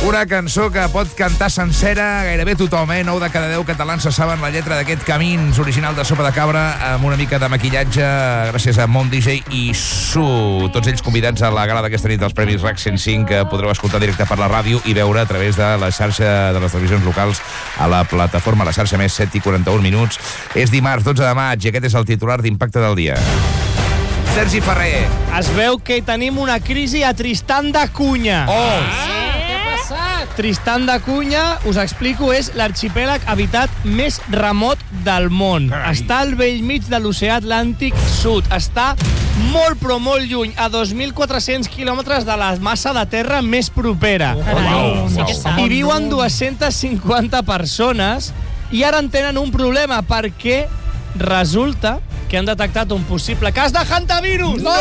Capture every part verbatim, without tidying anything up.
Una cançó que pot cantar sencera gairebé tothom, eh? nou de cada deu catalans se saben la lletra d'aquest Camins, original de Sopa de Cabra, amb una mica de maquillatge gràcies a Mont D J i Su. Tots ells convidats a la gala d'aquesta nit dels Premis RAC cent cinc, que podreu escoltar directe per la ràdio i veure a través de la xarxa de les televisions locals a la plataforma La Xarxa Més, set i quaranta-un minuts. És dimarts, dotze de maig, i aquest és el titular d'Impacte del dia. Sergi Ferrer. Es veu que tenim una crisi a Tristan da Cunha. Oh! Què ha passat? Tristan da Cunha, us explico, és l'arxipèlag habitat més remot del món. Carai. Està al bell mig de l'oceà Atlàntic Sud. Està molt, però molt lluny, a dos mil quatre-cents quilòmetres de la massa de terra més propera. Oh, wow, sí que wow. Hi viuen dues-centes cinquanta persones i ara en tenen un problema perquè resulta que han detectat un possible cas de hantavirus. No!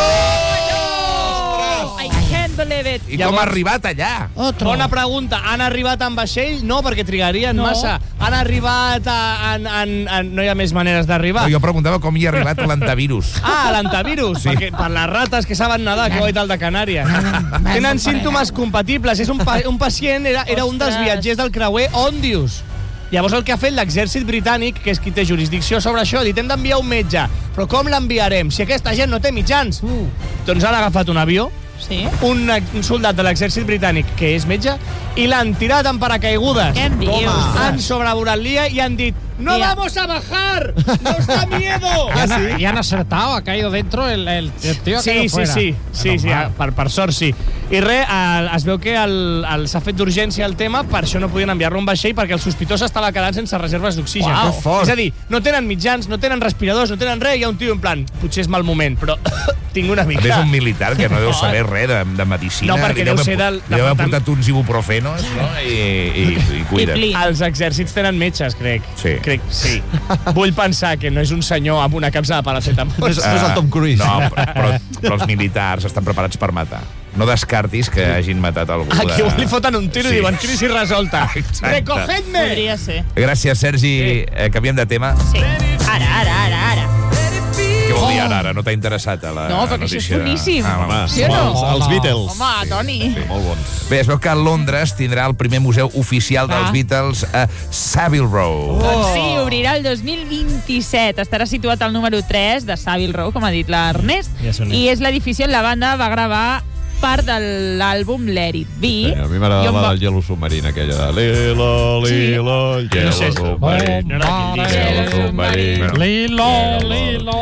No! I can't believe it. I com ha arribat allà? Otro. Bona pregunta. Han arribat en vaixell? No, perquè trigarien no. massa. Han arribat a, en, en, en... No hi ha més maneres d'arribar. No, jo preguntava com hi ha arribat l'antavirus. Ah, l'antavirus. Sí. Perquè, per les rates que saben nedar, que ho he dit al de Canàries. Tenen símptomes compatibles. És un, pa un pacient, era, era un dels viatgers del creuer Ondius. Llavors el que ha fet l'exèrcit britànic, que és qui té jurisdicció sobre això, ha dit, hem d'enviar un metge. Però com l'enviarem? Si aquesta gent no té mitjans. Uh. Doncs han agafat un avió, sí? un, un soldat de l'exèrcit britànic, que és metge, i l'han tirat en paracaigudes. Què em dius? Han sobrevolat l'illa i han dit, ¡no Tía. vamos a bajar! ¡Nos da miedo! ¿Ah, sí? ¿Y han acertado? ¿Ha caído dentro el, el, el tío? Sí, sí, fuera. sí, sí, sí, per, per sort sí. I res, es veu que s'ha fet d'urgència el tema, per això no podien enviar-lo un vaixell, perquè el sospitós estava quedant sense reserves d'oxigen. Wow. És a dir, no tenen mitjans, no tenen respiradors, no tenen res, hi ha un tio en plan, potser és mal moment, però tinc una mica... A més, un militar que no deu saber res de, de medicina. No, perquè deu ser del... Li deu haver portat uns ibuprofenos, no? I, i, i cuida. I els exèrcits tenen metges, crec. Sí. Crec, sí. Vull pensar que no és un senyor amb una capsa de paracetamol. No és, no és el Tom Cruise. No, però, però els militars estan preparats per matar. No descartis que hagin matat algú. De... Aquí li foten un tiro sí. i diuen crisi resolta. Recogedme! Podria ser. Gràcies, Sergi. Sí. Eh, canviem de tema. Sí. Ara, ara, ara, ara. Què vol dir ara, ara? No t'ha interessat a la no, perquè notícia? Això és boníssim. Ah, home. Sí o no? Els, els Beatles. Home, Toni. Sí, sí, molt bons. Bé, es veu que Londres tindrà el primer museu oficial dels ah. Beatles a Savile Row. Oh. Doncs sí, obrirà el dos mil vint-i-set. Estarà situat al número tres de Savile Row, com ha dit l'Ernest, ja i és l'edifici on la banda va gravar part de l'àlbum Let It Be. Sí, a mi m'agradava va... el Yellow Submarine, aquella de Lilo, Lilo, sí. Yellow no sé, Submarine. No era Yellow Submarine. Lilo, Lilo.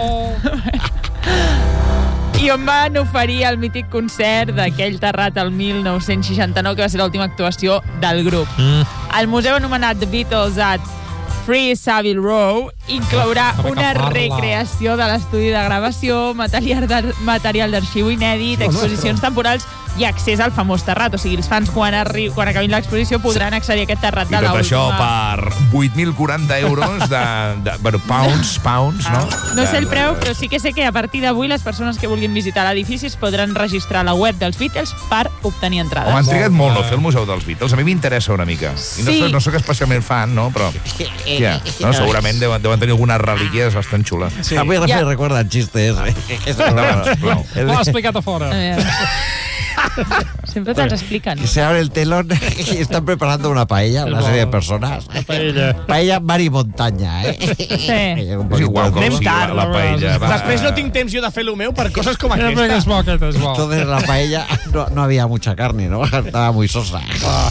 I on van oferir el mític concert d'aquell terrat el mil nou-cents seixanta-nou, que va ser l'última actuació del grup. Mm. El museu anomenat The Beatles at Free Savile Row inclourà una recreació de l'estudi de gravació, material d'arxiu inèdit, exposicions temporals i accés al famós terrat. O sigui, els fans, quan, quan acabin l'exposició, podran accedir a aquest terrat de l'última... I tot això per vuit mil quaranta euros de... de bueno, pounds, pounds, no? No sé el preu, però sí que sé que a partir d'avui les persones que vulguin visitar l'edifici es podran registrar a la web dels Beatles per obtenir entrades. Home, han trigat molt no fer el Museu dels Beatles. A mi m'interessa una mica. I no, sí. soc, no soc especialment fan, no? Però yeah, no? segurament deuen, deuen tenir algunes relíquies bastant xules. Sí. A mi ja. recorda el xiste ese. Ho ha explicat a fora. Siempre te lo explican. Que se abre el telón y están preparando una paella, una serie de personas. La paella. Paella mar y montaña, eh? Sí. És igual com sigui la, la paella. Va. Després no tinc temps jo de fer el meu per coses com aquesta. aquesta. És bo, aquest és bo. Entonces la paella no, no había mucha carne, ¿no? Estaba muy sosa.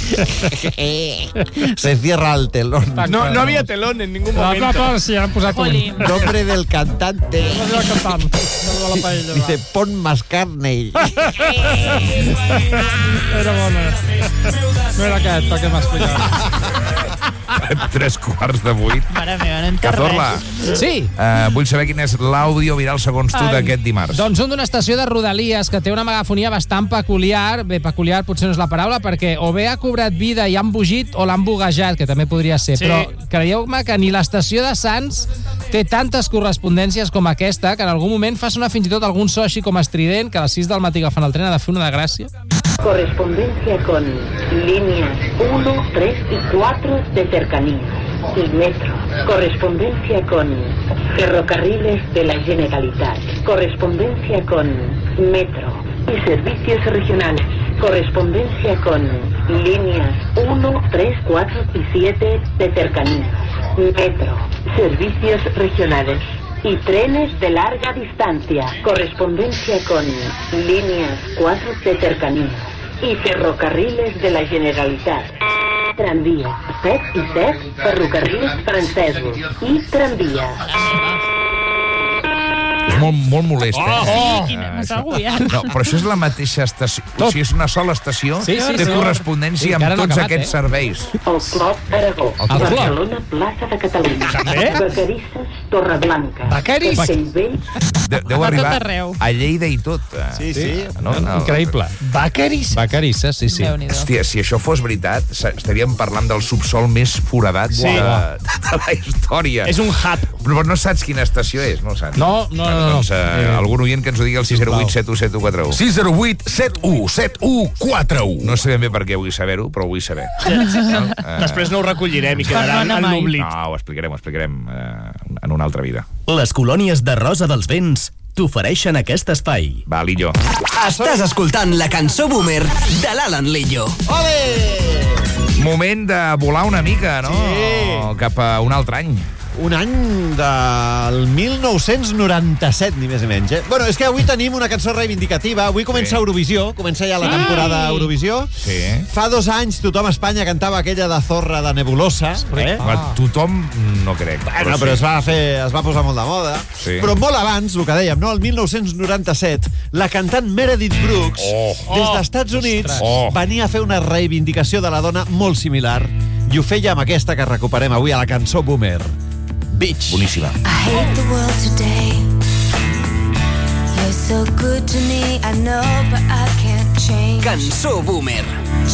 Se cierra el telón. No, no había telón en ningún momento. La plata sí, han posat un. Nombre del cantante. No del cantant. No de la paella. Dice, pon más carne. Era bona. No era aquest, el que m'ha explicat. Tres quarts de vuit. Mare meva, no entenc Cazorla. res. Sí. Uh, vull saber quin és l'àudio viral segons tu d'aquest dimarts. Doncs són d'una estació de Rodalies que té una megafonia bastant peculiar. Bé, peculiar potser no és la paraula, perquè o bé ha cobrat vida i ha embogit o l'ha emboguejat, que també podria ser. Sí. Però creieu-me que ni l'estació de Sants té tantes correspondències com aquesta, que en algun moment fa sonar fins i tot algun so així com estrident, que a les sis del matí agafant el tren ha de fer una de gràcia. Correspondencia con líneas uno, tres y cuatro de cercanías y metro. Correspondencia con ferrocarriles de la Generalitat. Correspondencia con metro y servicios regionales. Correspondencia con líneas uno, tres, cuatro y siete de cercanías, metro, servicios regionales y trenes de larga distancia, correspondencia con líneas cuatro de cercanías y ferrocarriles de la Generalitat, tramvia set i set, ferrocarrils francesos i tramvia. És molt, molt molest, eh? Oh, oh. Quina, m'està agobiant. No, però això és la mateixa estació. O sigui, és una sola estació, sí, sí, té sí. correspondència Sí, amb no tots acabat, aquests eh? serveis. El Clot Aragó, El Clot. Barcelona, plaça de Catalunya. També? Vacarisses, Torreblanca. Vacarisses? Castellvell. De, deu A tot arribar arreu. a Lleida i tot. eh? Sí, sí. No, no. Increïble. Vacarisses? Vacarisses, sí, sí. Déu-n'hi-do. Hòstia, si això fos veritat, s- estaríem parlant del subsol més foradat Sí. de, de la història. És un hub. Però no saps quina estació és, no ho saps? No, no, no, no. Doncs eh, Eh, algun oient que ens ho digui al sis zero vuit set u set u quatre u. sis zero vuit set u set u quatre u. No sé ben bé per què vull saber-ho, però vull saber. Després no ho recollirem i quedarà Per no en anar mai. l'oblit. No, ho explicarem, ho explicarem eh, en una altra vida. Les colònies de Rosa dels Vents t'ofereixen aquest espai. Va, Lillo. Estàs escoltant la cançó Boomer de l'Alan Lillo. Moment de volar una mica, no? Sí. Cap a un altre any. Un any del mil nou-cents noranta-set, ni més ni menys, eh? Bueno, és que avui tenim una cançó reivindicativa. Avui comença Sí. Eurovisió, comença ja la temporada Eurovisió. Sí. Fa dos anys tothom a Espanya cantava aquella de Zorra de Nebulosa. Eh? Ah. Tothom no crec. Bueno, però es va, fer, es va posar molt de moda. Sí. Però molt abans, el que dèiem, no? El mil nou-cents noranta-set, la cantant Meredith Brooks, Oh. des d'Estats Units, Oh. venia a fer una reivindicació de la dona molt similar. I ho feia amb aquesta que recuperem avui a la cançó Boomer. Bitch. Boníssima. I hate the world today. You're so good to me, I know, but I can't change. Cançó Boomer.